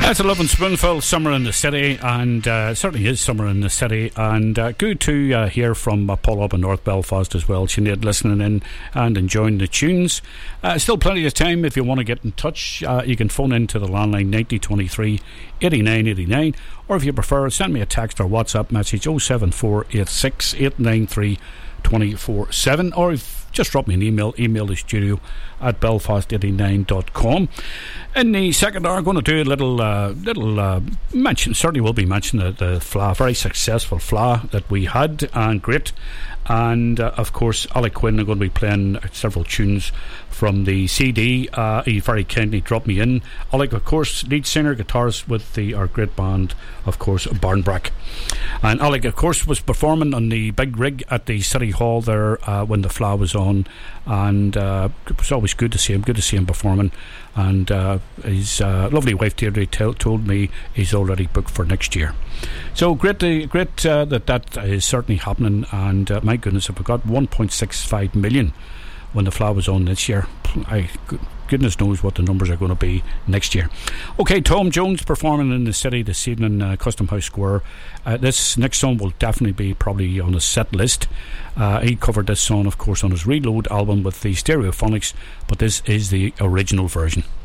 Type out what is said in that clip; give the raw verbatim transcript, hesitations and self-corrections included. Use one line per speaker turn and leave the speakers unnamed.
That's a loving spoonful, summer in the city, and uh, certainly is summer in the city, and uh, good to uh, hear from uh, Paul up in North Belfast as well. Sinead listening in and enjoying the tunes. Uh, still plenty of time if you want to get in touch. Uh, you can phone in to the landline ninety twenty-three eighty-nine eighty-nine, or if you prefer, send me a text or WhatsApp message oh seven four eight six eight nine three two four seven, or if just drop me an email, email the studio at belfast eighty-nine dot com. In the second hour, I'm going to do a little uh, little uh, mention, certainly will be mentioning the, the F L A, very successful F L A that we had, and great. And uh, of course, Alec Quinn are going to be playing several tunes from the C D. Uh, he very kindly dropped me in. Alec, of course, lead singer, guitarist with the our great band, of course, Barnbrack. And Alec, of course, was performing on the big rig at the City Hall there uh, when the F L A was on, and uh, it was always good to see him. Good to see him performing. And uh, his uh, lovely wife Deirdre t- told me he's already booked for next year. So great, to, great uh, that that is certainly happening. And uh, my goodness, if we got one point six five million when the F L A was on this year, I goodness knows what the numbers are going to be next year. Okay, Tom Jones performing in the city this evening, uh, Custom House Square. Uh, this next song will definitely be probably on the set list. Uh, he covered this song, of course, on his Reload album with the Stereophonics, but this is the original version.